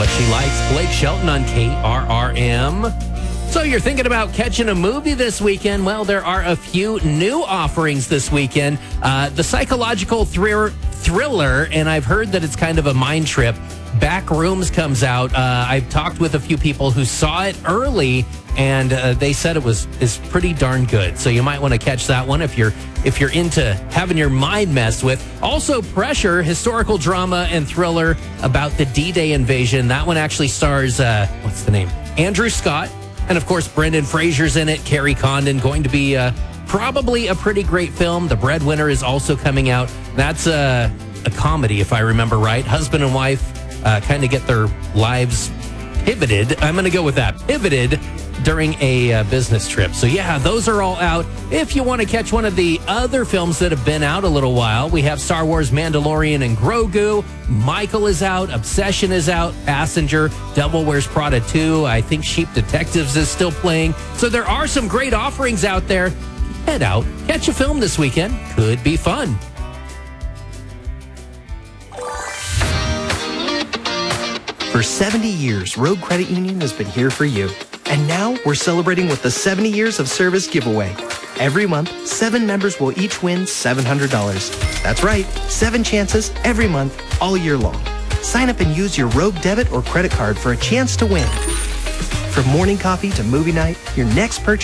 what she likes. Blake Shelton on KRRM. So you're thinking about catching a movie this weekend? Well, there are a few new offerings this weekend. The psychological thriller, and I've heard that it's kind of a mind trip. Backrooms comes out. I've talked with a few people who saw it early, and they said is pretty darn good. So you might want to catch that one if you're into having your mind messed with. Also, Pressure, historical drama and thriller about the D-Day invasion. That one actually stars what's the name? Andrew Scott, and of course Brendan Fraser's in it. Carrie Condon, going to be probably a pretty great film. The Breadwinner is also coming out. That's a comedy, if I remember right. Husband and wife kind of get their lives pivoted. I'm going to go with that. Pivoted during a business trip. So yeah, those are all out. If you want to catch one of the other films that have been out a little while, we have Star Wars Mandalorian and Grogu. Michael is out. Obsession is out. Passenger. Devil Wears Prada 2. I think Sheep Detectives is still playing. So there are some great offerings out there. Head out. Catch a film this weekend. Could be fun. For 70 years, Rogue Credit Union has been here for you. And now we're celebrating with the 70 years of service giveaway. Every month, 7 members will each win $700. That's right, 7 chances every month, all year long. Sign up and use your Rogue debit or credit card for a chance to win. From morning coffee to movie night, your next purchase